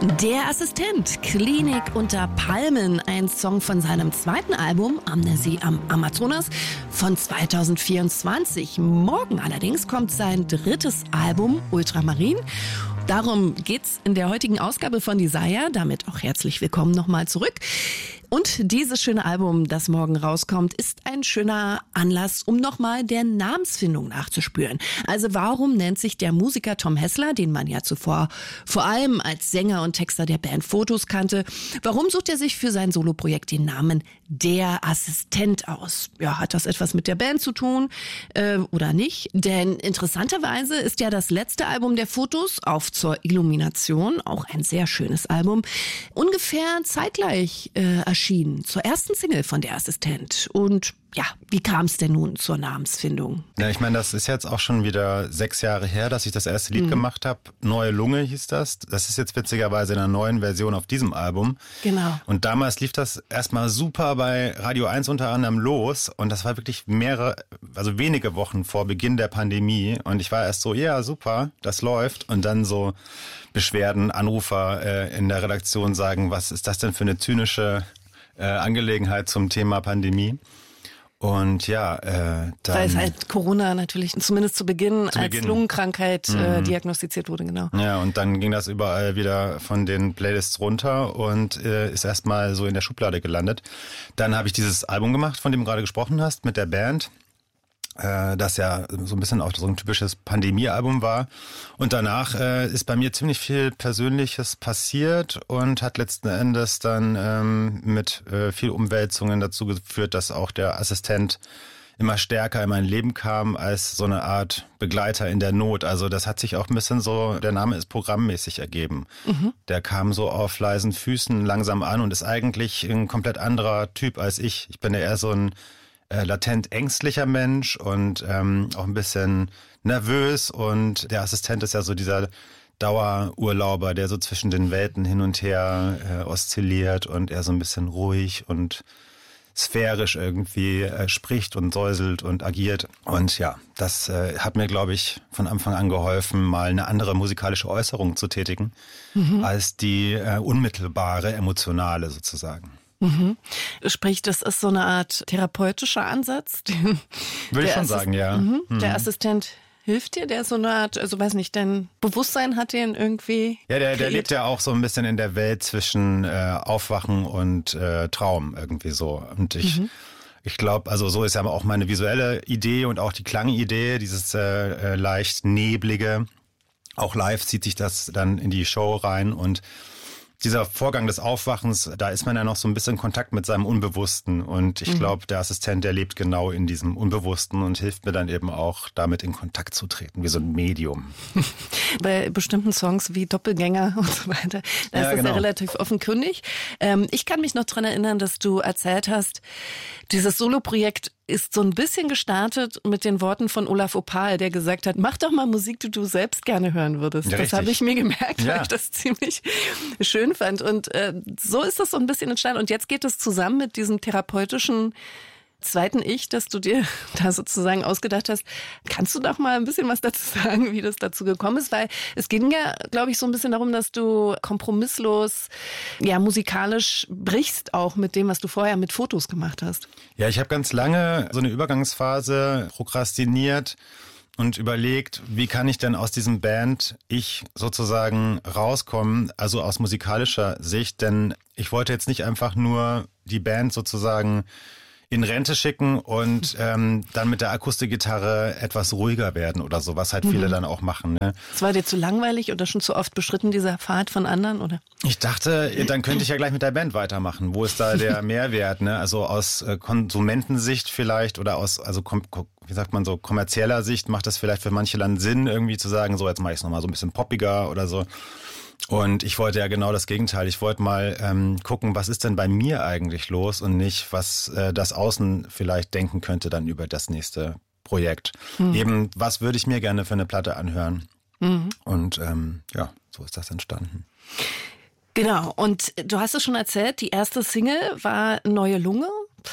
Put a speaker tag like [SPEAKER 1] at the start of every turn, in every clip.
[SPEAKER 1] Der Assistent, Klinik unter Palmen, ein Song von seinem zweiten Album Amnesie am Amazonas von 2024. Morgen allerdings kommt sein drittes Album Ultramarin. Darum geht's in der heutigen Ausgabe von Desire. Damit auch herzlich willkommen nochmal zurück. Und dieses schöne Album, das morgen rauskommt, ist ein schöner Anlass, um nochmal der Namensfindung nachzuspüren. Also warum nennt sich der Musiker Tom Hessler, den man ja zuvor vor allem als Sänger und Texter der Band Fotos kannte, warum sucht er sich für sein Soloprojekt den Namen Der Assistent aus? Ja, hat das etwas mit der Band zu tun oder nicht? Denn interessanterweise ist ja das letzte Album der Fotos, Auf zur Illumination, auch ein sehr schönes Album, ungefähr zeitgleich erschienen zur ersten Single von Der Assistent. Und ja, wie kam es denn nun zur Namensfindung?
[SPEAKER 2] Ja, ich meine, das ist jetzt auch schon wieder 6 Jahre her, dass ich das erste Lied gemacht habe. Neue Lunge hieß das. Das ist jetzt witzigerweise in einer neuen Version auf diesem Album.
[SPEAKER 1] Genau.
[SPEAKER 2] Und damals lief das erstmal super bei Radio 1 unter anderem los. Und das war wirklich wenige Wochen vor Beginn der Pandemie. Und ich war erst so, ja, super, das läuft. Und dann so Beschwerden, Anrufer in der Redaktion sagen, was ist das denn für eine zynische Angelegenheit zum Thema Pandemie? Und ja, dann...
[SPEAKER 1] Weil es halt Corona natürlich zumindest zu Beginn als Lungenkrankheit diagnostiziert wurde, genau.
[SPEAKER 2] Ja, und dann ging das überall wieder von den Playlists runter und ist erstmal so in der Schublade gelandet. Dann habe ich dieses Album gemacht, von dem du gerade gesprochen hast, mit der Band. Das ja so ein bisschen auch so ein typisches Pandemie-Album war. Und danach ist bei mir ziemlich viel Persönliches passiert und hat letzten Endes dann mit viel Umwälzungen dazu geführt, dass auch der Assistent immer stärker in mein Leben kam als so eine Art Begleiter in der Not. Also das hat sich auch ein bisschen so, der Name ist programmmäßig ergeben. Der kam so auf leisen Füßen langsam an und ist eigentlich ein komplett anderer Typ als ich. Ich bin ja eher so ein latent ängstlicher Mensch und auch ein bisschen nervös, und der Assistent ist ja so dieser Dauerurlauber, der so zwischen den Welten hin und her oszilliert und eher so ein bisschen ruhig und sphärisch irgendwie spricht und säuselt und agiert. Und ja, das hat mir, glaube ich, von Anfang an geholfen, mal eine andere musikalische Äußerung zu tätigen, als die unmittelbare, emotionale sozusagen.
[SPEAKER 1] Sprich, das ist so eine Art therapeutischer Ansatz.
[SPEAKER 2] Würde ich schon sagen, ja.
[SPEAKER 1] Der Assistent hilft dir, der so eine Art, also weiß nicht, dein Bewusstsein hat den irgendwie
[SPEAKER 2] Ja, der lebt ja auch so ein bisschen in der Welt zwischen Aufwachen und Traum irgendwie so. Und ich glaube, also so ist ja auch meine visuelle Idee und auch die Klangidee, dieses leicht neblige. Auch live zieht sich das dann in die Show rein, und dieser Vorgang des Aufwachens, da ist man ja noch so ein bisschen in Kontakt mit seinem Unbewussten. Und ich glaube, der Assistent, der lebt genau in diesem Unbewussten und hilft mir dann eben auch, damit in Kontakt zu treten, wie so ein Medium.
[SPEAKER 1] Bei bestimmten Songs wie Doppelgänger und so weiter, da ist das ja relativ offenkundig. Ich kann mich noch dran erinnern, dass du erzählt hast, dieses Soloprojekt ist so ein bisschen gestartet mit den Worten von Olaf Opal, der gesagt hat, mach doch mal Musik, die du selbst gerne hören würdest. Ja, das habe ich mir gemerkt, weil ich das ziemlich schön fand. Und so ist das so ein bisschen entstanden. Und jetzt geht es zusammen mit diesem therapeutischen zweiten Ich, das du dir da sozusagen ausgedacht hast. Kannst du doch mal ein bisschen was dazu sagen, wie das dazu gekommen ist? Weil es ging ja, glaube ich, so ein bisschen darum, dass du kompromisslos, ja, musikalisch brichst auch mit dem, was du vorher mit Fotos gemacht hast.
[SPEAKER 2] Ja, ich habe ganz lange so eine Übergangsphase prokrastiniert und überlegt, wie kann ich denn aus diesem Band-Ich sozusagen rauskommen, also aus musikalischer Sicht, denn ich wollte jetzt nicht einfach nur die Band sozusagen in Rente schicken und dann mit der Akustikgitarre etwas ruhiger werden oder so, was halt viele dann auch machen. Ne?
[SPEAKER 1] Das war dir zu langweilig oder schon zu oft beschritten, dieser Pfad von anderen, oder?
[SPEAKER 2] Ich dachte, dann könnte ich ja gleich mit der Band weitermachen. Wo ist da der Mehrwert? Ne? Also aus Konsumentensicht vielleicht oder aus, also wie sagt man so, kommerzieller Sicht macht das vielleicht für manche dann Sinn, irgendwie zu sagen, so jetzt mache ich es nochmal so ein bisschen poppiger oder so. Und ich wollte ja genau das Gegenteil. Ich wollte mal gucken, was ist denn bei mir eigentlich los und nicht, was das Außen vielleicht denken könnte dann über das nächste Projekt. Eben, was würde ich mir gerne für eine Platte anhören? Und ja, so ist das entstanden.
[SPEAKER 1] Genau, und du hast es schon erzählt, die erste Single war Neue Lunge.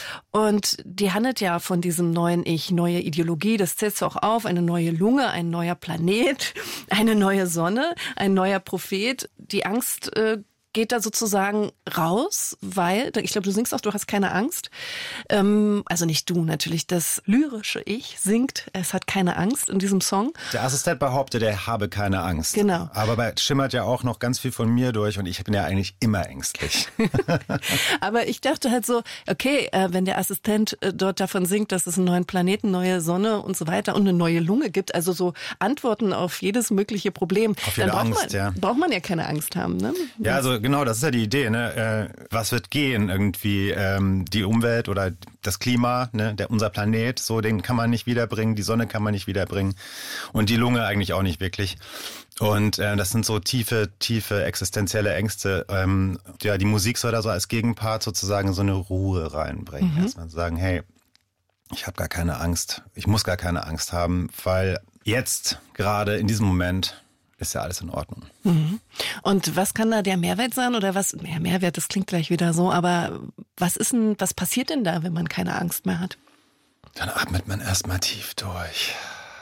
[SPEAKER 1] Und die handelt ja von diesem neuen Ich, neue Ideologie, das zählt auch auf, eine neue Lunge, ein neuer Planet, eine neue Sonne, ein neuer Prophet. die Angst geht da sozusagen raus, weil, ich glaube, du singst auch, du hast keine Angst. Also nicht du, natürlich das lyrische Ich singt, es hat keine Angst in diesem Song.
[SPEAKER 2] Der Assistent behauptet, er habe keine Angst.
[SPEAKER 1] Genau.
[SPEAKER 2] Aber da schimmert ja auch noch ganz viel von mir durch und ich bin ja eigentlich immer ängstlich.
[SPEAKER 1] Aber ich dachte halt so, okay, wenn der Assistent dort davon singt, dass es einen neuen Planeten, neue Sonne und so weiter und eine neue Lunge gibt, also so Antworten auf jedes mögliche Problem,
[SPEAKER 2] auf jede
[SPEAKER 1] dann
[SPEAKER 2] Angst,
[SPEAKER 1] braucht man ja keine Angst haben. Ne?
[SPEAKER 2] Ja, also genau, das ist ja die Idee. Ne? Was wird gehen irgendwie? Die Umwelt oder das Klima, ne? Unser Planet, so den kann man nicht wiederbringen, die Sonne kann man nicht wiederbringen und die Lunge eigentlich auch nicht wirklich. Und das sind so tiefe existenzielle Ängste. Ja, die Musik soll da so als Gegenpart sozusagen so eine Ruhe reinbringen. Erstmal sagen, hey, ich habe gar keine Angst, ich muss gar keine Angst haben, weil jetzt, gerade in diesem Moment, ist ja alles in Ordnung.
[SPEAKER 1] Mhm. Und was kann da der Mehrwert sein oder was? Mehrwert, das klingt gleich wieder so, aber was passiert denn da, wenn man keine Angst mehr hat?
[SPEAKER 2] Dann atmet man erstmal tief durch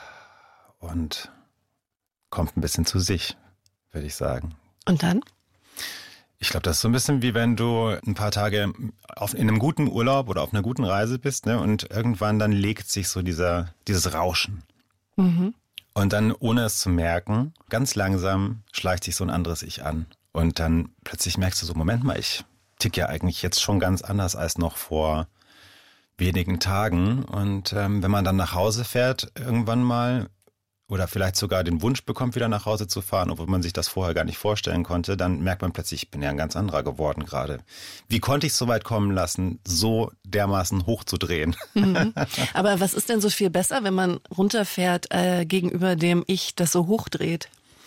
[SPEAKER 2] und kommt ein bisschen zu sich, würde ich sagen.
[SPEAKER 1] Und dann?
[SPEAKER 2] Ich glaube, das ist so ein bisschen wie wenn du ein paar Tage in einem guten Urlaub oder auf einer guten Reise bist, ne, und irgendwann dann legt sich so dieses Rauschen. Mhm. Und dann, ohne es zu merken, ganz langsam schleicht sich so ein anderes Ich an. Und dann plötzlich merkst du so, Moment mal, ich tick ja eigentlich jetzt schon ganz anders als noch vor wenigen Tagen. Und wenn man dann nach Hause fährt, irgendwann mal, oder vielleicht sogar den Wunsch bekommt, wieder nach Hause zu fahren, obwohl man sich das vorher gar nicht vorstellen konnte, dann merkt man plötzlich, ich bin ja ein ganz anderer geworden gerade. Wie konnte ich es so weit kommen lassen, so dermaßen hochzudrehen?
[SPEAKER 1] Mhm. Aber was ist denn so viel besser, wenn man runterfährt gegenüber dem Ich, das so hochdreht?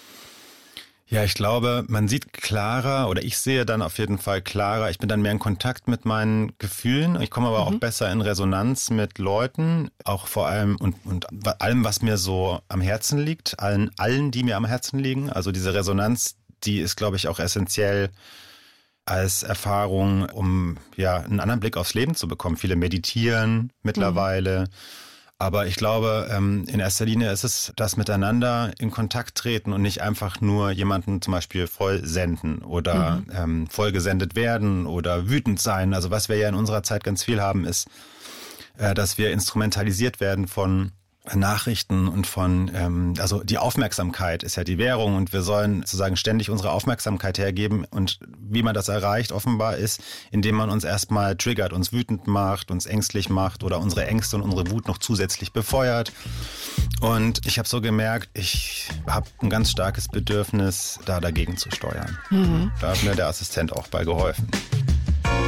[SPEAKER 2] Ja, ich glaube, man sieht klarer, oder ich sehe dann auf jeden Fall klarer. Ich bin dann mehr in Kontakt mit meinen Gefühlen. Ich komme aber auch besser in Resonanz mit Leuten, auch vor allem und allem, was mir so am Herzen liegt, allen, die mir am Herzen liegen. Also diese Resonanz, die ist, glaube ich, auch essentiell als Erfahrung, um ja einen anderen Blick aufs Leben zu bekommen. Viele meditieren mittlerweile. Aber ich glaube, in erster Linie ist es das Miteinander in Kontakt treten und nicht einfach nur jemanden zum Beispiel voll senden oder voll gesendet werden oder wütend sein. Also was wir ja in unserer Zeit ganz viel haben, ist, dass wir instrumentalisiert werden von Nachrichten und von, also die Aufmerksamkeit ist ja die Währung und wir sollen sozusagen ständig unsere Aufmerksamkeit hergeben und wie man das erreicht offenbar ist, indem man uns erstmal triggert, uns wütend macht, uns ängstlich macht oder unsere Ängste und unsere Wut noch zusätzlich befeuert. Und ich habe so gemerkt, ich habe ein ganz starkes Bedürfnis, da dagegen zu steuern. Da hat mir der Assistent auch bei geholfen.